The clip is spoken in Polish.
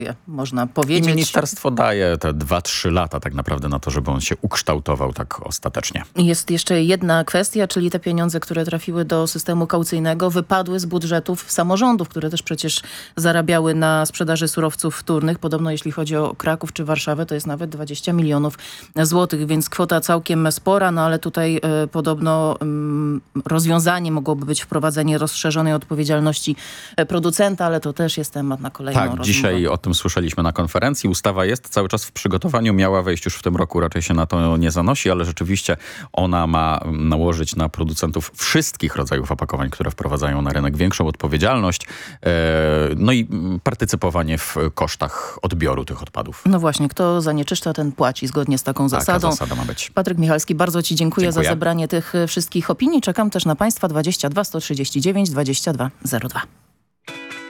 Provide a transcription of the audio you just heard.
można I powiedzieć. ministerstwo daje te 2-3 lata tak naprawdę na to, żeby on się ukształtował tak ostatecznie. Jest jeszcze jedna kwestia, czyli te pieniądze, które trafiły do systemu kaucyjnego, wypadły z budżetów samorządów, które też przecież zarabiały na sprzedaży surowców wtórnych. Podobno jeśli chodzi o Kraków czy Warszawę, to jest nawet 20 milionów złotych, więc kwota całkiem spora, no ale tutaj podobno rozwiązanie mogłoby być wprowadzenie rozszerzonej odpowiedzialności producenta, ale to też jest temat na kolejną rozmowę. Tak, dzisiaj o tym słyszeliśmy na konferencji. Ustawa jest cały czas w przygotowaniu, miała wejść już w tym roku, raczej się na to nie zanosi, ale rzeczywiście ona ma nałożyć na producentów wszystkich rodzajów opakowań, które wprowadzają na rynek, większą odpowiedzialność, no i partycypowanie w kosztach odbioru tych odpadów. No właśnie, kto zanieczyszcza, ten płaci zgodnie z taką zasadą. Taka zasada ma być. Patryk Michalski, bardzo Ci dziękuję za zebranie tych wszystkich opinii. Czekam też na Państwa 22 139 22 02.